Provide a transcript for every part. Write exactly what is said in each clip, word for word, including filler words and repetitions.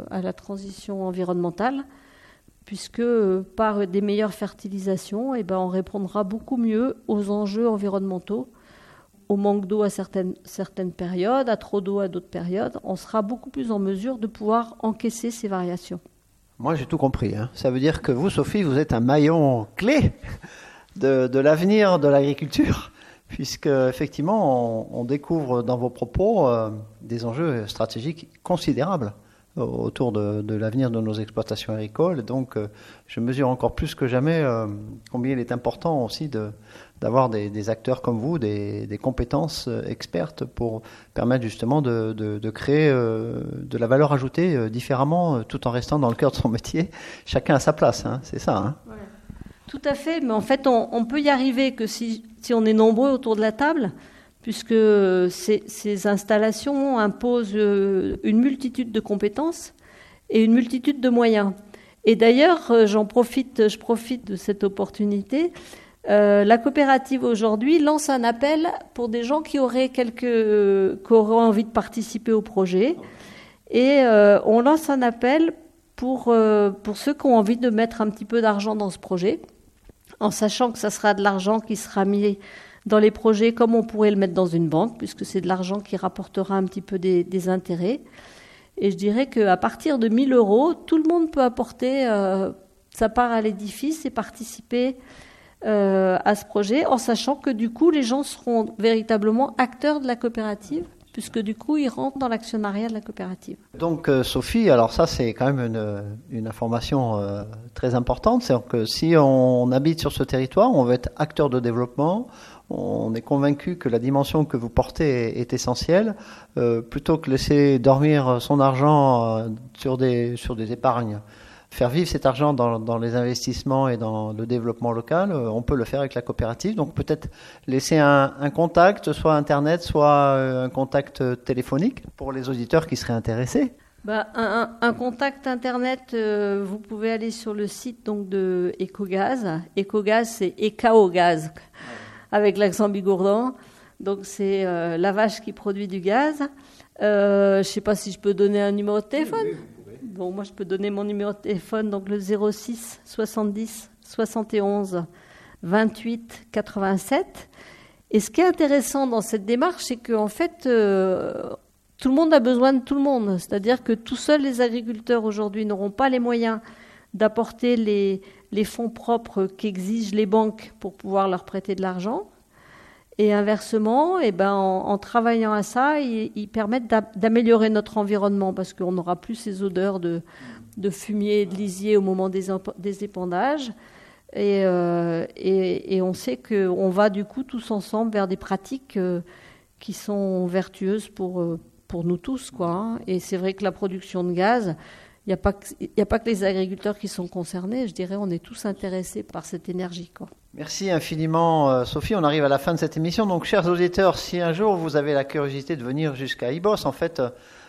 à la transition environnementale, puisque euh, par des meilleures fertilisations, eh ben, on répondra beaucoup mieux aux enjeux environnementaux, au manque d'eau à certaines, certaines périodes, à trop d'eau à d'autres périodes. On sera beaucoup plus en mesure de pouvoir encaisser ces variations. Moi, j'ai tout compris. Hein. Ça veut dire que vous, Sophie, vous êtes un maillon clé de, de l'avenir de l'agriculture, puisque effectivement, on, on découvre dans vos propos euh, des enjeux stratégiques considérables autour de, de l'avenir de nos exploitations agricoles. Donc, euh, je mesure encore plus que jamais euh, combien il est important aussi de, d'avoir des, des acteurs comme vous, des, des compétences expertes pour permettre justement de, de, de créer euh, de la valeur ajoutée euh, différemment, euh, tout en restant dans le cœur de son métier. Chacun à sa place, hein, c'est ça. Hein. Ouais. Tout à fait, mais en fait, on, on peut y arriver que si, si on est nombreux autour de la table, puisque ces, ces installations imposent une multitude de compétences et une multitude de moyens. Et d'ailleurs, j'en profite, je profite de cette opportunité. Euh, la coopérative aujourd'hui lance un appel pour des gens qui auraient quelques, euh, qui auraient envie de participer au projet. Et euh, on lance un appel pour, euh, pour ceux qui ont envie de mettre un petit peu d'argent dans ce projet, en sachant que ça sera de l'argent qui sera mis dans les projets comme on pourrait le mettre dans une banque, puisque c'est de l'argent qui rapportera un petit peu des, des intérêts. Et je dirais qu'à partir de mille euros, tout le monde peut apporter euh, sa part à l'édifice et participer euh, à ce projet, en sachant que du coup, les gens seront véritablement acteurs de la coopérative, puisque du coup, ils rentrent dans l'actionnariat de la coopérative. Donc, euh, Sophie, alors ça, c'est quand même une, une information euh, très importante. C'est-à-dire que si on habite sur ce territoire, on veut être acteur de développement. On est convaincu que la dimension que vous portez est, est essentielle. Euh, plutôt que laisser dormir son argent euh, sur des, sur des épargnes, faire vivre cet argent dans, dans les investissements et dans le développement local, euh, on peut le faire avec la coopérative. Donc peut-être laisser un, un contact, soit Internet, soit euh, un contact téléphonique pour les auditeurs qui seraient intéressés. Bah, un, un contact Internet, euh, vous pouvez aller sur le site donc, de Ecogaz. Ecogaz, c'est Ecaogaz, avec l'accent bigourdan. Donc c'est euh, la vache qui produit du gaz. Euh, je ne sais pas si je peux donner un numéro de téléphone. Oui, oui, oui. Bon, moi je peux donner mon numéro de téléphone, donc le zéro six soixante-dix soixante et onze vingt-huit quatre-vingt-sept. Et ce qui est intéressant dans cette démarche, c'est qu'en fait, euh, tout le monde a besoin de tout le monde. C'est-à-dire que tout seuls les agriculteurs aujourd'hui n'auront pas les moyens d'apporter les, les fonds propres qu'exigent les banques pour pouvoir leur prêter de l'argent. Et inversement, eh ben, en, en travaillant à ça, ils, ils permettent d'améliorer notre environnement parce qu'on n'aura plus ces odeurs de, de fumier et de lisier au moment des, des épandages. Et, euh, et, et on sait qu'on va du coup tous ensemble vers des pratiques euh, qui sont vertueuses pour, pour nous tous, quoi, hein. Et c'est vrai que la production de gaz, il n'y a pas que, il n'y a pas que les agriculteurs qui sont concernés. Je dirais on est tous intéressés par cette énergie, quoi. Merci infiniment, Sophie. On arrive à la fin de cette émission. Donc, chers auditeurs, si un jour vous avez la curiosité de venir jusqu'à Ibos, en fait,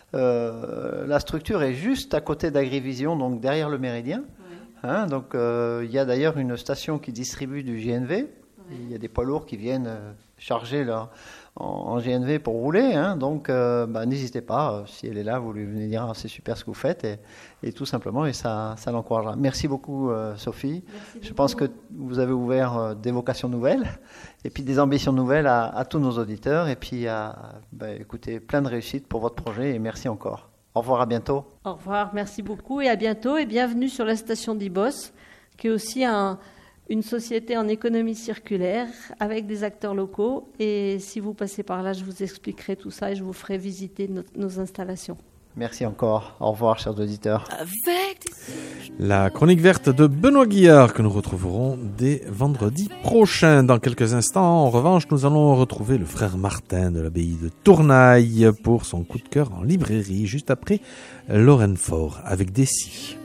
euh, la structure est juste à côté d'Agrivision, donc derrière le Méridien. Oui. Hein, donc, euh, il y a d'ailleurs une station qui distribue du G N V. Oui. Il y a des poids lourds qui viennent euh, charger leur, en, en G N V pour rouler. Hein, donc, euh, bah, n'hésitez pas. Euh, si elle est là, vous lui venez dire ah, c'est super ce que vous faites. Et, et tout simplement, et ça, ça l'encouragera. Merci beaucoup, euh, Sophie. Merci Je beaucoup. pense que vous avez ouvert euh, des vocations nouvelles et puis des ambitions nouvelles à, à tous nos auditeurs. Et puis, à, bah, écoutez, plein de réussite pour votre projet et merci encore. Au revoir, à bientôt. Au revoir, merci beaucoup et à bientôt. Et bienvenue sur la station d'Ibos, qui est aussi un, une société en économie circulaire avec des acteurs locaux. Et si vous passez par là, je vous expliquerai tout ça et je vous ferai visiter nos, nos installations. Merci encore. Au revoir, chers auditeurs. La chronique verte de Benoît Guillard que nous retrouverons dès vendredi prochain. Dans quelques instants, en revanche, nous allons retrouver le frère Martin de l'abbaye de Tournaille pour son coup de cœur en librairie, juste après Lorraine Faure avec Dessy.